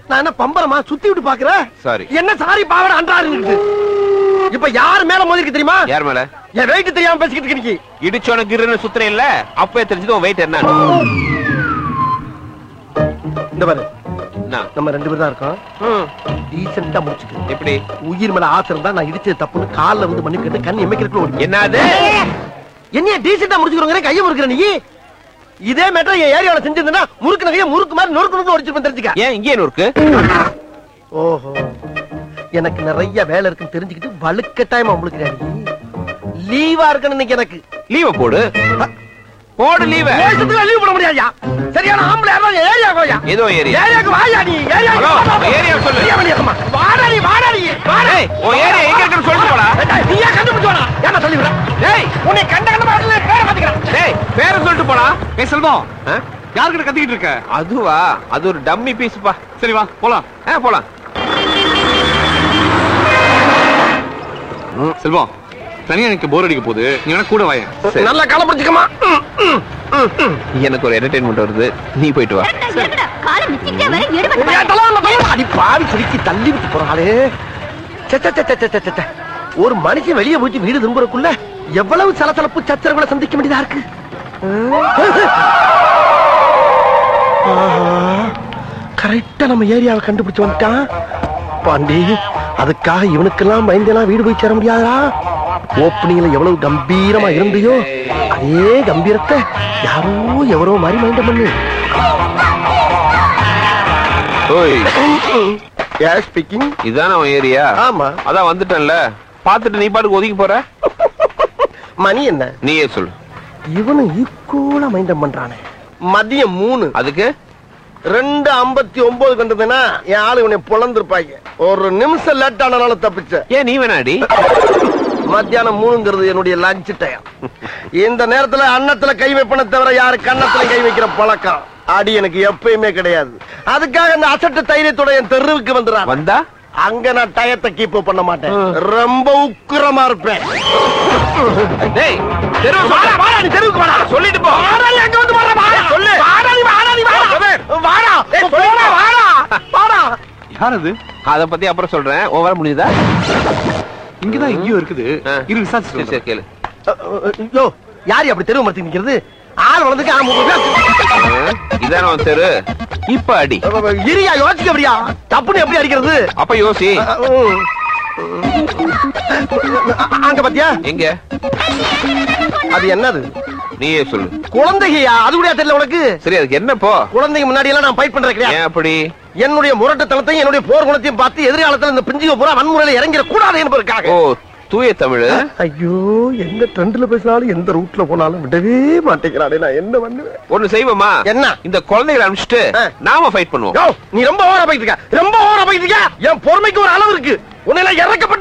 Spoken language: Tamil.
நான் என்ன பம்பரமா சுத்தி விட்டு பாக்குறேன். சாரி. என்ன சாரி பாவட அன்றாரு. இப்ப யார் மேல மோதிருக்கு தெரியுமா? யார் மேல? என் வெயிட் தெரியாம பேசிக்கிட்டு இருக்கீங்க. இடிச்சோன கிருன்னு சுத்துறே இல்ல, அப்பவே தெரிஞ்சது உன் வெயிட் என்ன. இந்த பாரு, நம்ம 2 பேர் தான் இருக்கோம். டீசென்ட்டா முடிச்சுக்க. எப்படி? உயிர் மேல ஆசை இருந்தா நான் இடிச்சது தப்புன்னு கால்ல வந்து மண்ணு கேட்டு கண் எமைக்கிறதுக்குள்ள ஓடி. என்னது? என்னைய டீசென்ட்டா முடிச்சுக்கிறோங்க, கையை முறுக்குற நீ. இதே மேட்டர் என் ஏரியாவுல செஞ்சிருந்தா முறுக்கு நகைய முறுக்கு மாதிரி நொறுக்கு ஒடிச்சிருப்பேன் தெரிஞ்சுக்க. ஏன் இங்கே நொறுக்கு? ஓஹோ, எனக்கு நிறைய வேலை இருக்குன்னு தெரிஞ்சுக்கிட்டு வலுக்கட்டாயமா முழுக்கிறாரு. லீவா இருக்கணும் இன்னைக்கு எனக்கு. லீவ போடு. போடு லீவ. லீவ் போட முடியாதுயா. சரியான ஆம்பளை யாரோ ஏரியா கோயா. ஏதோ ஏரியா. ஏரியாக்கு வாயா நீ. ஹலோ, ஏரியா சொல்லு. வாடா நீ. டேய், ஓ ஏரியா எங்க இருக்குன்னு சொல்லிட்டு போடா. நீயா கண்டுபிடிச்சு வாடா. என்ன சொல்லி விடுற? டேய், உன்னை கண்ட பாடல பேரை மாத்திக்கிறேன். டேய், பேரை சொல்லிட்டு போடா. ஏய் செல்வம், யார்கிட்ட கத்திக்கிட்டு இருக்க? அதுவா? அது ஒரு டம்மி பீஸ்ப்பா. சரி வா போலாம். போலாம். செல்வம், தனியா எனக்கு போர் அடிக்க போகுது, நீ வேணா கூட வாயேன். நல்லா கலப்பிடிச்சுக்கமா. எனக்கு ஒரு என்டர்டெயின்மெண்ட் வருது, நீ போயிட்டு வா. அடி பாவி சுருக்கி தள்ளி விட்டு போறாளே. ஒரு மனுஷன் வெளியே போயிட்டு வீடு திரும்புறக்குள்ள எவ்வளவு சலசலப்பு சச்சரவுகளை சந்திக்க வேண்டியதா இருக்கு. கரெக்டா நம்ம ஏரியாவை கண்டுபிடிச்சு வந்துட்டான் பாண்டி. அதுக்காக இவனுக்கெல்லாம் பயந்தெல்லாம் வீடு போய் சேர முடியாதா? ஓப்பனிங்ல எவ்வளவு கம்பீரமா இருந்தியோ அதே கம்பீரத்தை யாரோ எவரோ மாதிரி மைண்டம் பண்ணு. இதான உன் ஏரியா? ஆமா. அதான் வந்துட்டேன்ல, பாத்துட்டு நீ பாட்டுக்கு ஒதுக்கி போற. மணி என்ன? நீயே சொல்லு. இவனு ஈக்குவலா மைண்டம் பண்றானே. மதியம் 3. அதுக்கு 2:59 கண்டதுன்னா என் ஆளு இவனை பொழந்திருப்பாங்க. ஒரு நிமிஷம் லேட் ஆனால தப்பிச்ச. ஏன் நீ வேணாடி? மத்தியானம் 3ங்கிறது என்னுடைய லஞ்ச் டைம். இந்த நேரத்துல அன்னத்துல கை வைப்பன தவிர யாரு கன்னத்துல கை வைக்கிற பழக்கம் அடி எனக்கு எப்பயுமே கிடையாது. அதுக்காக அந்த அசட்டு தைரியத்தோட என் தெருவுக்கு வந்துடுறான். வந்தா அங்க நான் டயத்தை கீப் பண்ண மாட்டேன், ரொம்ப உக்கிரமா இருப்பேன். டேய், தெருவுக்கு வாடா. வாடா, நீ தெருவுக்கு வாடா. சொல்லிட்டு போ. வாடா, நீ அங்க வந்து வாடா. சொல்லு. வாடா நீ. வாடா நீ. வாடா. போடா. வாடா. வாடா. யார் அது? அத பத்தி அப்புறம் சொல்றேன். ஓ வர முடியுதா? இங்கதான் எங்கேயோ இருக்குது. இரு விசாரிச்சு. சரி கேளு. யோ, யாரு அப்படி தெருவு மரத்துக்கு நிக்கிறது? ஆள் வளர்ந்துக்கு இதான உன் தெரு. இப்ப அடி. இரியா, யோசிக்க அப்படியா? தப்புன்னு எப்படி அடிக்கிறது? அப்ப யோசி. அங்க பாத்தியா? எங்க? அது என்னது? நீயே சொல்லு. குழந்தையா? அது கூட தெரியல உனக்கு? சரி, அதுக்கு என்ன போ? குழந்தைங்க முன்னாடி எல்லாம் நான் ஃபைட் பண்றேன் கிடையாது. ஏன் அப்படி? என்னுடைய முரட்டுத்தனத்தையும் என்னுடைய போர் குணத்தையும் பார்த்து எதிர்காலத்துல இந்த பிஞ்சுக பூரா வன்முறையில இறங்கிட கூடாது என்பதற்காக. ஓ, தூய தமிழ். ஐயோ, எந்த ட்ரெண்ட்ல பேசினாலும் எந்த ரூட்ல போனாலும் விடவே மாட்டேங்கிறானே. நான் என்ன பண்ணுவேன்? ஒண்ணு செய்வோமா? என்ன? இந்த குழந்தைகளை அனுப்பிச்சிட்டு நாம ஃபைட் பண்ணுவோம். நீ ரொம்ப ஓவரா போயிட்டு இருக்க. ரொம்ப ஓவரா போயிட்டு இருக்க. என் பொறுமைக்கு ஒரு அளவு இருக்கு. உன்னை இறக்கப்பட்ட